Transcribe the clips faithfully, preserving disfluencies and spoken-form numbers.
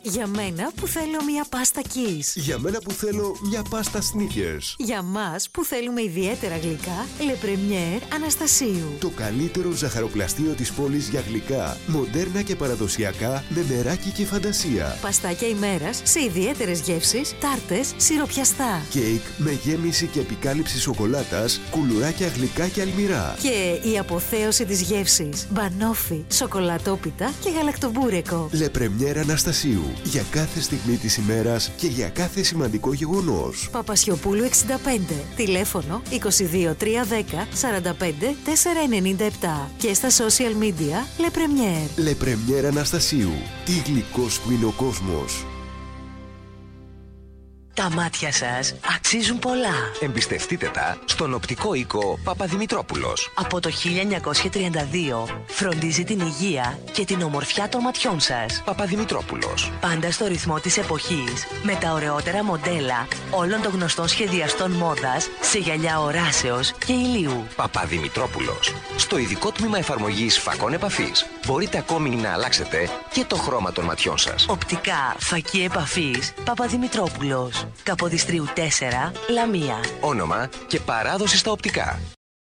Για μένα που θέλω μια πάστα Kiss. Για μένα που θέλω μια πάστα Snickers. Για μας που θέλουμε ιδιαίτερα γλυκά, Le Premier Αναστασίου. Το καλύτερο ζαχαροπλαστείο της πόλης για γλυκά, μοντέρνα και παραδοσιακά, με μεράκι και φαντασία. Παστάκια ημέρας σε ιδιαίτερες γεύσεις, τάρτες, σιροπιαστά. Κέικ με γέμιση και επικάλυψη σοκολάτας, κουλουράκια γλυκά και αλμυρά. Και η αποθέωση της γεύσης, μπανόφι, σοκολατόπιτα και γαλακτομπούρεκο. Le Premier Αναστασίου. Για κάθε στιγμή της ημέρας και για κάθε σημαντικό γεγονός. Παπασιοπούλου εξήντα πέντε. Τηλέφωνο είκοσι δύο τριακόσια δέκα σαράντα πέντε τετρακόσια ενενήντα επτά. Και στα social media Le Premier. Le Premier Αναστασίου. Τι γλυκός που είναι ο κόσμος. Τα μάτια σας αξίζουν πολλά. Εμπιστευτείτε τα στον οπτικό οίκο Παπαδημητρόπουλος. Από το χίλια εννιακόσια τριάντα δύο φροντίζει την υγεία και την ομορφιά των ματιών σας. Παπαδημητρόπουλος. Πάντα στο ρυθμό της εποχής, με τα ωραιότερα μοντέλα όλων των γνωστών σχεδιαστών μόδας σε γυαλιά οράσεως και ηλίου. Παπαδημητρόπουλος. Στο ειδικό τμήμα εφαρμογής φακών επαφής μπορείτε ακόμη να αλλάξετε και το χρώμα των ματιών σας. Οπτικά φακή επαφής Παπαδημητρόπουλος. Καποδιστρίου τέσσερα, Λαμία. Όνομα και παράδοση στα οπτικά.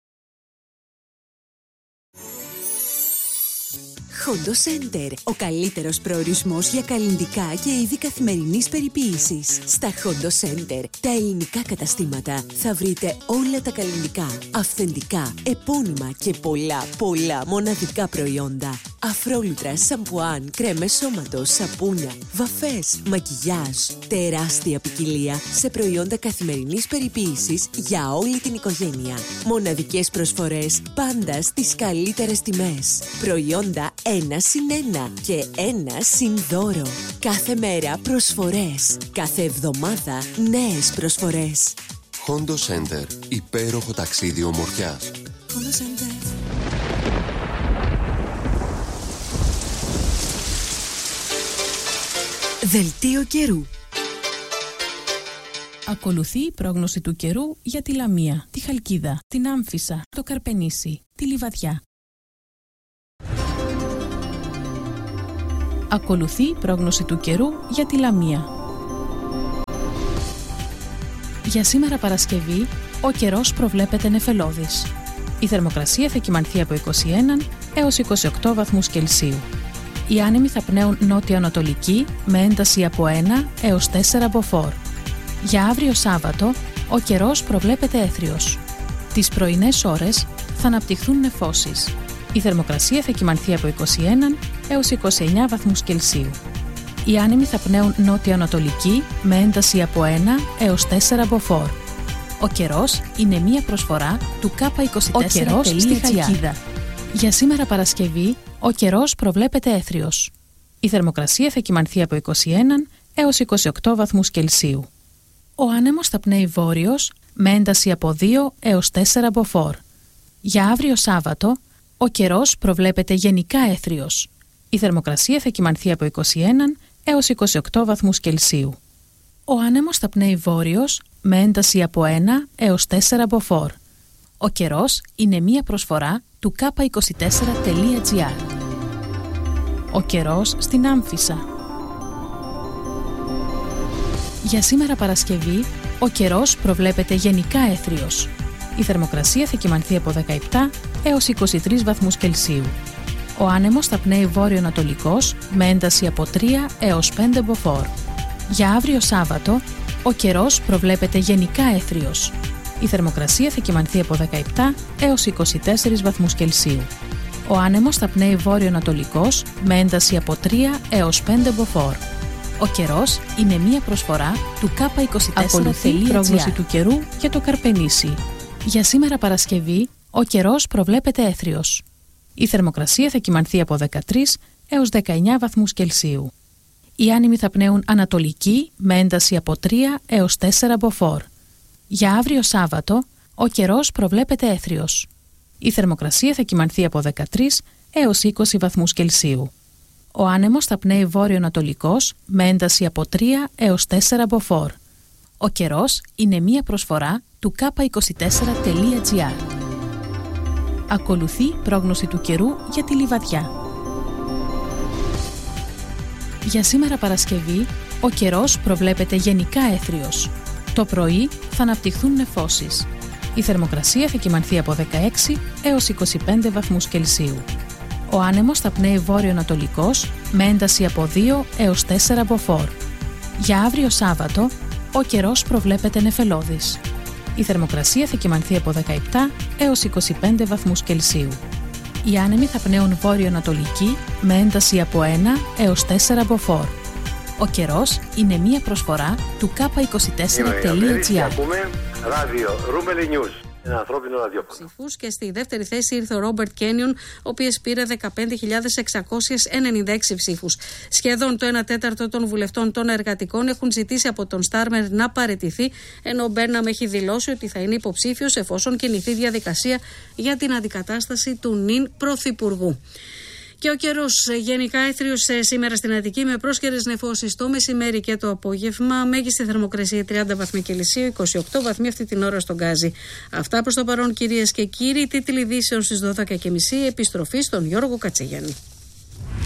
Hondo Center, ο καλύτερος προορισμός για καλλυντικά και είδη καθημερινής περιποίησης. Στα Hondo Center, τα ελληνικά καταστήματα, θα βρείτε όλα τα καλλυντικά, αυθεντικά, επώνυμα και πολλά, πολλά μοναδικά προϊόντα. Αφρόλουτρα, σαμπουάν, κρέμες σώματος, σαπούνια, βαφές, μακιγιάζ. Τεράστια ποικιλία σε προϊόντα καθημερινής περιποίησης για όλη την οικογένεια. Μοναδικές προσφορές πάντα στις καλύτερες τιμές. Προϊόντα ένα συν ένα και ένα συν δώρο. Κάθε μέρα προσφορές. Κάθε εβδομάδα νέες προσφορές. Hondo Center. Υπέροχο ταξίδι ομορφιάς. Hondo Center. Δελτίο καιρού. Ακολουθεί η πρόγνωση του καιρού για τη Λαμία, τη Χαλκίδα, την Άμφισσα, το Καρπενήσι, τη Λιβαδιά. Ακολουθεί η πρόγνωση του καιρού για τη Λαμία. Για σήμερα Παρασκευή, ο καιρός προβλέπεται νεφελώδης. Η θερμοκρασία θα κυμανθεί από είκοσι ένα έως είκοσι οκτώ βαθμούς Κελσίου. Οι άνεμοι θα πνέουν νότιο-ανατολική με ένταση από ένα έως τέσσερα μποφόρ. Για αύριο Σάββατο, ο καιρός προβλέπεται έθριος. Τις πρωινές ώρες θα αναπτυχθούν νεφώσεις. Η θερμοκρασία θα κυμανθεί από είκοσι ένα έως είκοσι εννέα βαθμούς Κελσίου. Οι άνεμοι θα πνέουν νότιο-ανατολική με ένταση από ένα έως τέσσερα μποφόρ. Ο καιρός είναι μία προσφορά του κάπα είκοσι τέσσερα τελεία τζι άρ. Για σήμερα Παρασκευή, ο καιρός προβλέπεται έθριος. Η θερμοκρασία θα κυμανθεί από είκοσι ένα έως είκοσι οκτώ βαθμούς Κελσίου. Ο άνεμος θα πνέει βόρειος με ένταση από δύο έως τέσσερα μποφόρ. Για αύριο Σάββατο, ο καιρός προβλέπεται γενικά έθριος. Η θερμοκρασία θα κυμανθεί από είκοσι ένα έως είκοσι οκτώ βαθμούς Κελσίου. Ο άνεμος θα πνέει βόρειος με ένταση από ένα έως τέσσερα μποφόρ. Ο καιρός είναι μία προσφορά του κάπα είκοσι τέσσερα τελεία τζι άρ. Ο καιρός στην Άμφισσα. Για σήμερα Παρασκευή, ο καιρός προβλέπεται γενικά έθριος. Η θερμοκρασία θα κυμανθεί από δεκαεπτά έως είκοσι τρεις βαθμούς Κελσίου. Ο άνεμος θα πνέει βόρειο-ανατολικός με ένταση από τρία έως πέντε μποφόρ. Για αύριο Σάββατο, ο καιρός προβλέπεται γενικά έθριος. Η θερμοκρασία θα κυμανθεί από δεκαεπτά έως είκοσι τέσσερις βαθμούς Κελσίου. Ο άνεμος θα πνέει βόρειο-ανατολικός με ένταση από τρία έως πέντε μποφόρ. Ο καιρός είναι μία προσφορά του κάπα είκοσι τέσσερα τελεία τζι άρ. Ακολουθεί πρόγνωση του καιρού για το Καρπενήσι. Για σήμερα Παρασκευή, ο καιρός προβλέπεται έθριος. Η θερμοκρασία θα κυμανθεί από δεκατρείς έως δεκαεννέα βαθμούς Κελσίου. Οι άνεμοι θα πνέουν ανατολική με ένταση από τρία έως τέσσερα μποφόρ. Για αύριο Σάββατο, ο καιρός προβλέπεται έθριος. Η θερμοκρασία θα κυμανθεί από δεκατρείς έως είκοσι βαθμούς Κελσίου. Ο άνεμος θα πνέει βόρειο-ανατολικός με ένταση από τρία έως τέσσερα μποφόρ. Ο καιρός είναι μία προσφορά του κάπα είκοσι τέσσερα τελεία τζι άρ. Ακολουθεί πρόγνωση του καιρού για τη Λιβαδιά. Για σήμερα Παρασκευή, ο καιρός προβλέπεται γενικά έθριος. Το πρωί θα αναπτυχθούν νεφώσεις. Η θερμοκρασία θα κυμανθεί από δεκαέξι έως είκοσι πέντε βαθμούς Κελσίου. Ο άνεμος θα πνέει βόρειο-ανατολικός με ένταση από δύο έως τέσσερα μποφόρ. Για αύριο Σάββατο, ο καιρός προβλέπεται νεφελώδης. Η θερμοκρασία θα κυμανθεί από δεκαεπτά έως είκοσι πέντε βαθμούς Κελσίου. Οι άνεμοι θα πνέουν βόρειο-ανατολική με ένταση από ένα έως τέσσερα μποφόρ. Ο καιρός είναι μία προσφορά του κάπα είκοσι τέσσερα τελεία τζι άρ. Ακούμε ράδιο Ρούμελι Νιούς. Ένα ανθρώπινο ραδιόφωνο. Και στη δεύτερη θέση ήρθε ο Ρόμπερτ Κένιον, ο οποίος πήρε δεκαπέντε χιλιάδες εξακόσιους ενενήντα έξι ψήφους. Σχεδόν το ένα τέταρτο των βουλευτών των εργατικών έχουν ζητήσει από τον Στάρμερ να παραιτηθεί, ενώ ο Μπέρναμ έχει δηλώσει ότι θα είναι υποψήφιος εφόσον κινηθεί διαδικασία για την αντικατάσταση του νυν πρωθυπουργού. Και ο καιρός γενικά έθριος σήμερα στην Αττική με πρόσκαιρες νεφώσεις το μεσημέρι και το απόγευμα. Μέγιστη θερμοκρασία τριάντα βαθμοί Κελσίου, είκοσι οκτώ βαθμοί αυτή την ώρα στον Γκάζι. Αυτά προς το παρόν, κυρίες και κύριοι. Τίτλοι ειδήσεων στις δώδεκα και μισή. Επιστροφή στον Γιώργο Κατσίγιαννη.